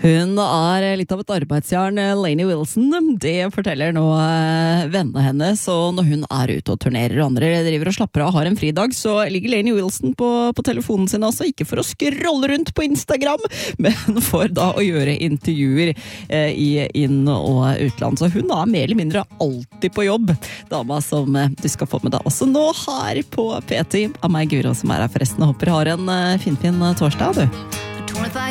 Hun litt av et arbeidsjern, Lainey Wilson. Det forteller nå vennene hennes, og når hun ute og turnerer og andre driver og slapper av og har en fridag, så ligger Lainey Wilson på telefonen sin, altså ikke for å scrolle rundt på Instagram, men for da å gjøre intervjuer i inn- og utland. Så hun mer eller mindre alltid på jobb, dama som du skal få med deg også nå her på P10 av meg, Guro, som her forresten. Håper du har en fin torsdag, du.